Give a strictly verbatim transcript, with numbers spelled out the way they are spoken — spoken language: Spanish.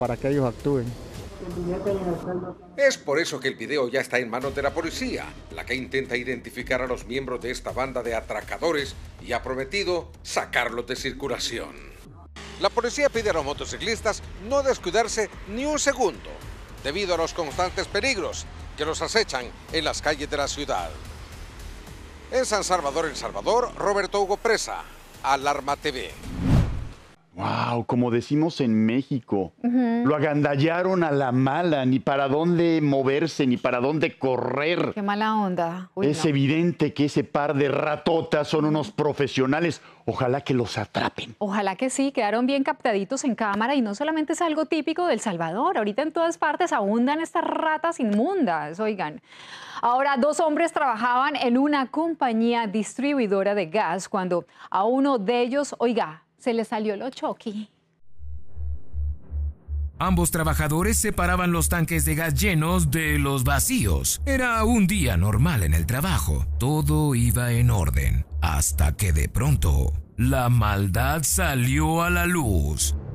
para que ellos actúen. Es por eso que el video ya está en manos de la policía, la que intenta identificar a los miembros de esta banda de atracadores y ha prometido sacarlos de circulación. La policía pide a los motociclistas no descuidarse ni un segundo, debido a los constantes peligros que los acechan en las calles de la ciudad. En San Salvador, El Salvador, Roberto Hugo Presa, Alarma T V. Wow, como decimos en México, uh-huh. Lo agandallaron a la mala, ni para dónde moverse, ni para dónde correr. Qué mala onda. Uy, es no. evidente que ese par de ratotas son unos profesionales. Ojalá que los atrapen. Ojalá que sí, quedaron bien captaditos en cámara y no solamente es algo típico de El Salvador. Ahorita en todas partes abundan estas ratas inmundas, oigan. Ahora, dos hombres trabajaban en una compañía distribuidora de gas cuando a uno de ellos, oiga, se le salió lo choqui. Ambos trabajadores separaban los tanques de gas llenos de los vacíos. Era un día normal en el trabajo. Todo iba en orden. Hasta que de pronto, la maldad salió a la luz.